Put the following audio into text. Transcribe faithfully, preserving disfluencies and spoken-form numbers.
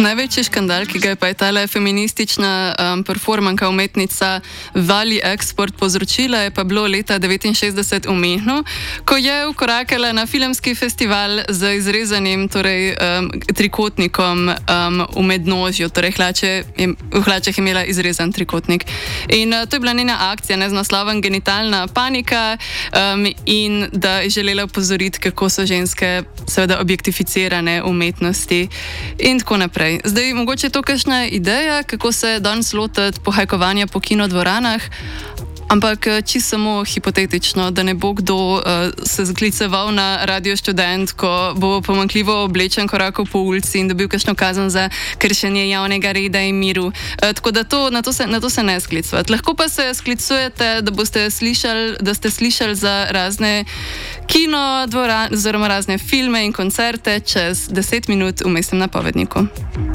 Največji škandal, ki ga je pa je tale feministična um, performanka, umetnica Vali Export povzročila, je pa bilo leta devetinšestdeset v Mehnu, ko je ukorakala na filmski festival z izrezanim torej, um, trikotnikom um, v mednožju, torej hlače, v hlačah je imela izrezan trikotnik. In uh, to je bila njena akcija, ne, z naslovom Genitalna panika um, in da je želela opozoriti, kako so ženske seveda objektificirane v umetnosti in tako naprej. Zdaj, mogoče je to kakšna ideja, kako se danes lotiti pohajkovanja po kinodvoranah, ampak čisto samo hipotetično, da ne bo kdo uh, se skliceval na Radio Študent, ko bo pomanjkljivo oblečen korakov po ulici in dobil kakšno kazen za kršenje javnega reda in miru. Uh, tako da to, na, to se, na to se ne sklicujete. Lahko pa se sklicujete, da boste slišali, da ste slišali za razne kino dvorane, oziroma razne filme in koncerte čez deset minut v mestnem napovedniku.